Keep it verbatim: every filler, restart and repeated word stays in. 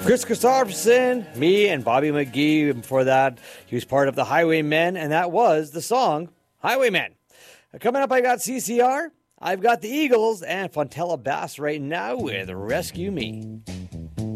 Chris Christopherson, me, and Bobby McGee. Before that, he was part of the Highwaymen, and that was the song Highwaymen. Coming up, I got C C R, I've got the Eagles, and Fontella Bass right now with Rescue Me.